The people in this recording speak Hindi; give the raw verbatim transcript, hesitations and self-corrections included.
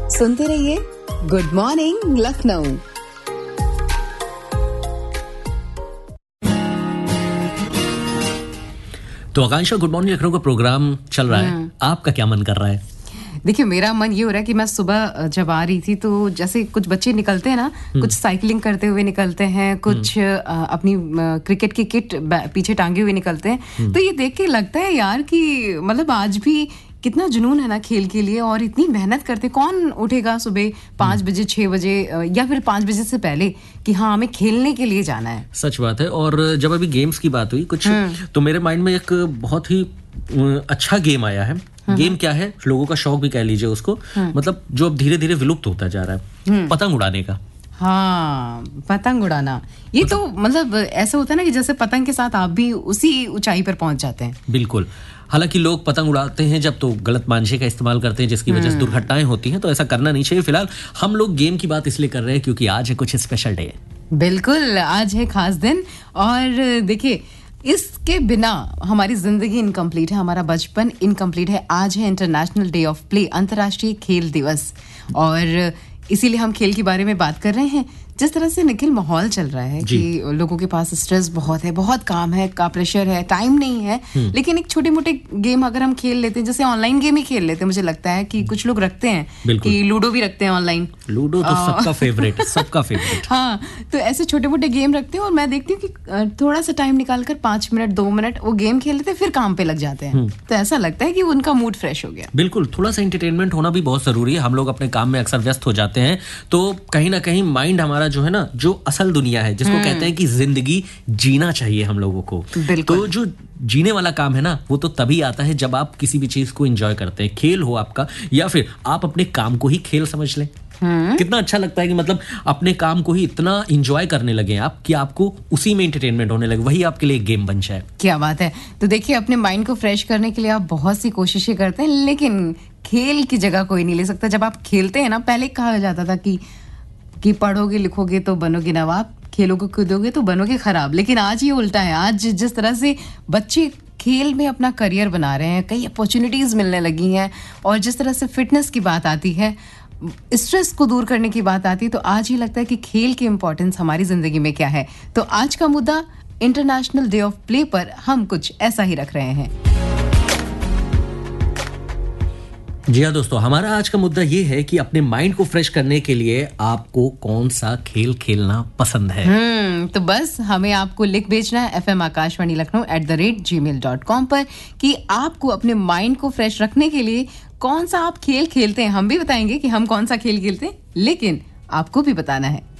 सुनते रहिए गुड मॉर्निंग लखनऊ। तो आकांक्षा, गुड मॉर्निंग लखनऊ का प्रोग्राम चल रहा है, आपका क्या मन कर रहा है? देखिए, मेरा मन ये हो रहा है कि मैं सुबह जब आ रही थी तो जैसे कुछ बच्चे निकलते हैं ना, कुछ साइकिलिंग करते हुए निकलते हैं, कुछ अपनी क्रिकेट की किट पीछे टांगे हुए निकलते हैं, तो ये देख के लगता है यार कि मतलब आज भी कितना जुनून है ना खेल के लिए, और इतनी मेहनत करते। कौन उठेगा सुबह पाँच बजे छह बजे या फिर पाँच बजे से पहले कि हाँ हमें खेलने के लिए जाना है। सच बात है। और जब अभी गेम्स की बात हुई कुछ, तो मेरे माइंड में एक बहुत ही अच्छा गेम आया है। गेम क्या है, लोगों का शौक भी कह लीजिए उसको, मतलब जो अब धीरे धीरे विलुप्त होता जा रहा है, पतंग उड़ाने का। हाँ, पतंग उड़ाना, ये तो मतलब ऐसा होता है ना कि जैसे पतंग के साथ आप भी उसी ऊंचाई पर पहुंच जाते हैं। बिल्कुल। हालांकि लोग पतंग उड़ाते हैं जब तो गलत मांझे का इस्तेमाल करते हैं, जिसकी वजह से दुर्घटनाएं होती हैं, तो ऐसा करना नहीं चाहिए। फिलहाल हम लोग गेम की बात इसलिए कर रहे हैं क्योंकि आज है कुछ स्पेशल डे। बिल्कुल, आज है खास दिन। और देखिए, इसके बिना हमारी जिंदगी इनकम्प्लीट है, हमारा बचपन इनकम्प्लीट है। आज है इंटरनेशनल डे ऑफ प्ले, अंतर्राष्ट्रीय खेल दिवस, और इसीलिए हम खेल के बारे में बात कर रहे हैं। जिस तरह से निखिल माहौल चल रहा है कि लोगों के पास स्ट्रेस बहुत है, बहुत काम है, का प्रेशर है, टाइम नहीं है, लेकिन एक छोटे मोटे गेम अगर हम खेल लेते हैं, जैसे ऑनलाइन गेम ही खेल लेते हैं, मुझे लगता है कि कुछ लोग रखते हैं कि लूडो भी रखते हैं ऑनलाइन। लूडो तो सबका फेवरेट, सबका फेवरेट। हाँ, तो ऐसे छोटे मोटे गेम रखते हैं और मैं देखती हूँ कि थोड़ा सा टाइम निकालकर पांच मिनट दो मिनट वो गेम खेल लेते हैं, फिर काम पे लग जाते हैं। तो ऐसा लगता है कि उनका मूड फ्रेश हो गया। बिल्कुल, थोड़ा सा एंटरटेनमेंट होना भी बहुत जरूरी है। हम लोग अपने काम में अक्सर व्यस्त हो जाते हैं, तो कहीं ना कहीं माइंड हमारा जो है ना, जो असल दुनिया है, जिसको कहते हैं कि जिंदगी जीना चाहिए हम लोगों को, तो जो जीने वाला काम है ना, वो तो तभी आता है जब आप किसी भी चीज को एंजॉय करते हैं। खेल हो आपका, या फिर आप अपने काम को ही खेल समझ लें। कितना अच्छा लगता है कि मतलब अपने काम को ही इतना एंजॉय करने लगे आप कि आपको उसी में एंटरटेनमेंट होने लगे, वही आपके लिए एक गेम बन जाए। क्या बात है। तो देखिए, अपने माइंड को फ्रेश करने के लिए आप बहुत सी कोशिशें करते हैं, लेकिन खेल की जगह कोई नहीं ले सकता। जब आप खेलते हैं ना, पहले कहा जाता था कि कि पढ़ोगे लिखोगे तो बनोगे नवाब, खेलोगे कूदोगे तो बनोगे खराब, लेकिन आज ये उल्टा है। आज जिस तरह से बच्चे खेल में अपना करियर बना रहे हैं, कई अपॉर्चुनिटीज मिलने लगी हैं, और जिस तरह से फिटनेस की बात आती है, स्ट्रेस को दूर करने की बात आती है, तो आज ही लगता है कि खेल की इंपॉर्टेंस हमारी जिंदगी में क्या है। तो आज का मुद्दा इंटरनेशनल डे ऑफ प्ले पर हम कुछ ऐसा ही रख रहे हैं। जी हाँ दोस्तों, हमारा आज का मुद्दा ये है कि अपने माइंड को फ्रेश करने के लिए आपको कौन सा खेल खेलना पसंद है। हम्म तो बस हमें आपको लिख भेजना है F M Akashvani Lucknow at the rate ji mail dot com पर कि आपको अपने माइंड को फ्रेश रखने के लिए कौन सा आप खेल खेलते हैं। हम भी बताएंगे कि हम कौन सा खेल खेलते हैं, लेकिन आपको भी बताना है।